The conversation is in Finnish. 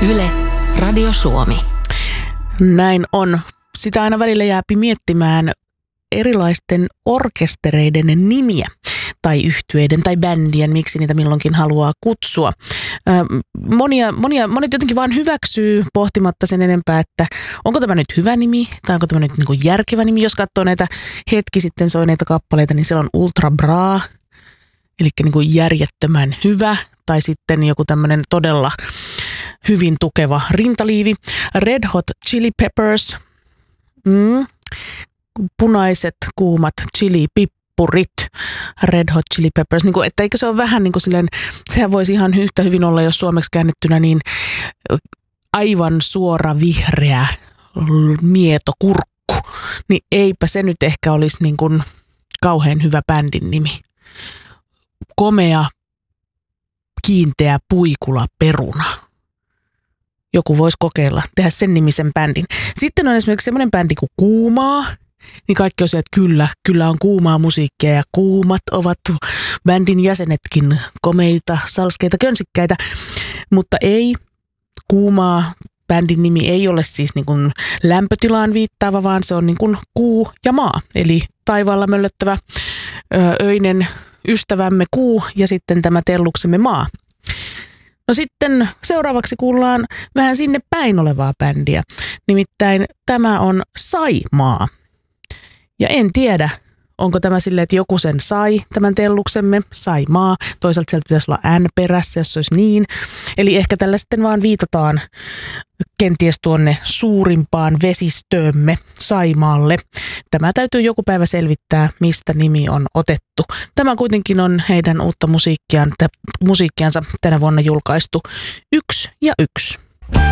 Yle, Radio Suomi. Näin on. Sitä aina välillä jääpi miettimään erilaisten orkestereiden nimiä tai yhtyeiden tai bändien, miksi niitä milloinkin haluaa kutsua. Monet jotenkin vaan hyväksyy pohtimatta sen enempää, että onko tämä nyt hyvä nimi tai onko tämä nyt niin kuin järkevä nimi. Jos katsoo näitä hetki sitten soineita kappaleita, niin siellä on Ultra Bra, eli niin kuin järjettömän hyvä, tai sitten joku tämmöinen todella hyvin tukeva rintaliivi. Red Hot Chili Peppers, punaiset kuumat chilipippurit, Red Hot Chili Peppers. Niin kuin, että eikö se ole vähän niin kuin silleen, sehän voisi ihan yhtä hyvin olla, jos suomeksi käännettynä, niin aivan suora vihreä mietokurkku. Niin eipä se nyt ehkä olisi niin kuin kauhean hyvä bändin nimi. Komea, kiinteä puikula peruna. Joku voisi kokeilla, tehdä sen nimisen bändin. Sitten on esimerkiksi semmoinen bändi kuin Kuumaa. Niin kaikki on se, että kyllä on kuumaa musiikkia ja kuumat ovat bändin jäsenetkin komeita, salskeita, könsikkäitä. Mutta ei, Kuumaa bändin nimi ei ole siis niin kuin lämpötilaan viittaava, vaan se on niin kuin kuu ja maa. Eli taivaalla möllöttävä öinen ystävämme kuu ja sitten tämä telluksemme maa. No sitten seuraavaksi kuullaan vähän sinne päin olevaa bändiä. Nimittäin tämä on Saimaa. Ja en tiedä, onko tämä silleen, että joku sen sai, tämän telluksemme, Saimaa. Toisaalta sieltä pitäisi olla N perässä, jos se olisi niin. Eli ehkä tällä sitten vaan viitataan kenties tuonne suurimpaan vesistöömme, Saimaalle. Tämä täytyy joku päivä selvittää, mistä nimi on otettu. Tämä kuitenkin on heidän uutta musiikkiansa tänä vuonna julkaistu 1 ja 1.